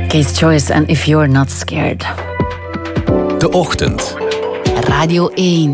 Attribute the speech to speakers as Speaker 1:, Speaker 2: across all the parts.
Speaker 1: Case Choice en If You're Not Scared.
Speaker 2: De Ochtend.
Speaker 1: Radio 1.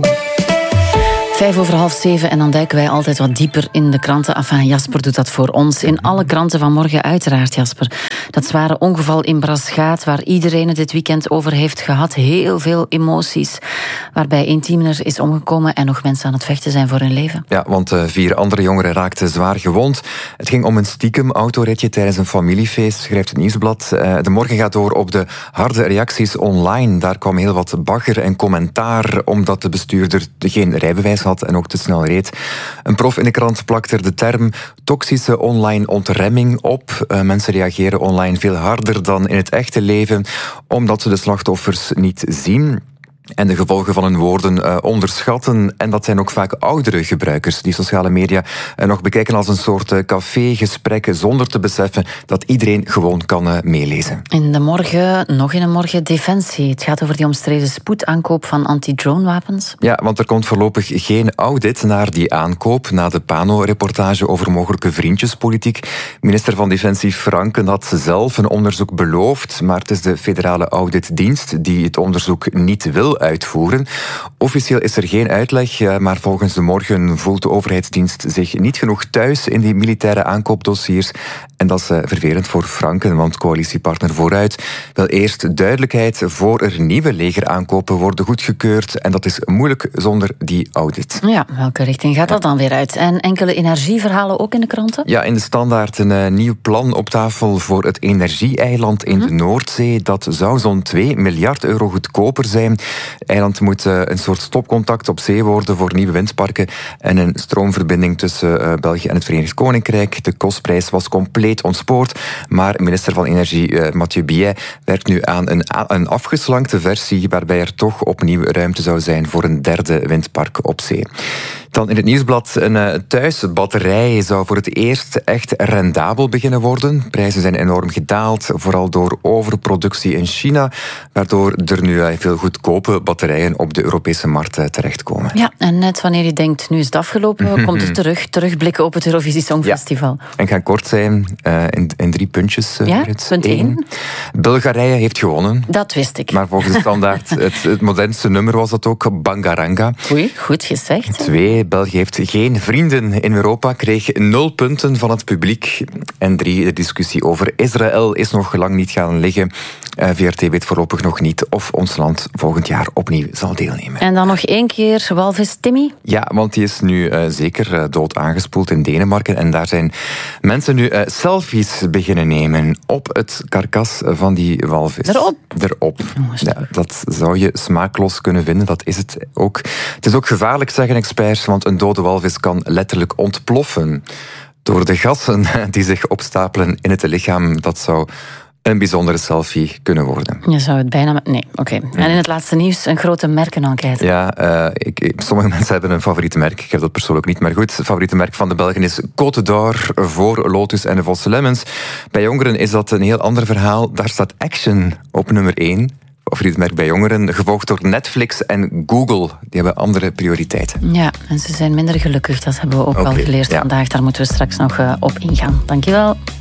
Speaker 1: 6:05 en dan duiken wij altijd wat dieper in de kranten. Enfin, Jasper doet dat voor ons. In alle kranten van morgen uiteraard, Jasper. Dat zware ongeval in Braschaat, waar iedereen het dit weekend over heeft gehad. Heel veel emoties. Waarbij 1 tiener is omgekomen en nog mensen aan het vechten zijn voor hun leven.
Speaker 3: Ja, want 4 andere jongeren raakten zwaar gewond. Het ging om een stiekem autoritje tijdens een familiefeest, schrijft het Nieuwsblad. De morgen gaat door op de harde reacties online. Daar kwam heel wat bagger en commentaar, omdat de bestuurder geen rijbewijs had en ook te snel reed. Een prof in de krant plakt er de term toxische online ontremming op. Mensen reageren online veel harder dan in het echte leven, omdat ze de slachtoffers niet zien en de gevolgen van hun woorden onderschatten. En dat zijn ook vaak oudere gebruikers die sociale media nog bekijken als een soort cafégesprekken, zonder te beseffen dat iedereen gewoon kan meelezen.
Speaker 1: In de morgen, Defensie. Het gaat over die omstreden spoedaankoop van anti-dronewapens.
Speaker 3: Ja, want er komt voorlopig geen audit naar die aankoop, na de Pano-reportage over mogelijke vriendjespolitiek. Minister van Defensie Franken had zelf een onderzoek beloofd, maar het is de federale auditdienst die het onderzoek niet wil uitvoeren. Officieel is er geen uitleg, maar volgens de morgen voelt de overheidsdienst zich niet genoeg thuis in die militaire aankoopdossiers. En dat is vervelend voor Franken, want coalitiepartner Vooruit wil eerst duidelijkheid voor er nieuwe legeraankopen worden goedgekeurd. En dat is moeilijk zonder die audit.
Speaker 1: Ja, welke richting gaat dat dan weer uit? En enkele energieverhalen ook in de kranten?
Speaker 3: Ja, in de Standaard een nieuw plan op tafel voor het energieeiland in de Noordzee. Dat zou zo'n 2 miljard euro goedkoper zijn. Het eiland moet een soort stopcontact op zee worden voor nieuwe windparken en een stroomverbinding tussen België en het Verenigd Koninkrijk. De kostprijs was compleet ontspoord, maar minister van Energie Mathieu Biet werkt nu aan een afgeslankte versie waarbij er toch opnieuw ruimte zou zijn voor een 3e windpark op zee. Dan in het Nieuwsblad, een thuisbatterij zou voor het eerst echt rendabel beginnen worden. Prijzen zijn enorm gedaald, vooral door overproductie in China, waardoor er nu veel goedkope batterijen op de Europese markt terechtkomen.
Speaker 1: Ja, en net wanneer je denkt, nu is het afgelopen, komt het terugblikken op het Eurovisie Songfestival.
Speaker 3: Ja, en gaan kort zijn in 3 puntjes.
Speaker 1: Ja, punt 1.
Speaker 3: Bulgarije heeft gewonnen.
Speaker 1: Dat wist ik.
Speaker 3: Maar volgens de Standaard, het modernste nummer was dat ook, Bangaranga.
Speaker 1: Oei, goed gezegd.
Speaker 3: 2, België heeft geen vrienden in Europa, kreeg 0 punten van het publiek. En 3, de discussie over Israël is nog lang niet gaan liggen. VRT weet voorlopig nog niet of ons land volgend jaar opnieuw zal deelnemen.
Speaker 1: En dan nog 1 keer walvis Timmy?
Speaker 3: Ja, want die is nu zeker dood aangespoeld in Denemarken. En daar zijn mensen nu selfies beginnen nemen op het karkas van die walvis. Erop. Ja, dat zou je smaaklos kunnen vinden, dat is het ook. Het is ook gevaarlijk, zeggen experts, want een dode walvis kan letterlijk ontploffen door de gassen die zich opstapelen in het lichaam. Dat zou een bijzondere selfie kunnen worden.
Speaker 1: Je zou het bijna... Nee, oké. En in het laatste nieuws een grote merkenenquête.
Speaker 3: Ja, sommige mensen hebben een favoriete merk. Ik heb dat persoonlijk niet, maar goed. Het favoriete merk van de Belgen is Côte d'Or voor Lotus en de Vosse Lemmens. Bij jongeren is dat een heel ander verhaal. Daar staat Action op nummer 1. Favoriet merk bij jongeren, gevolgd door Netflix en Google. Die hebben andere prioriteiten.
Speaker 1: Ja, en ze zijn minder gelukkig. Dat hebben we ook wel geleerd vandaag. Daar moeten we straks nog op ingaan. Dankjewel.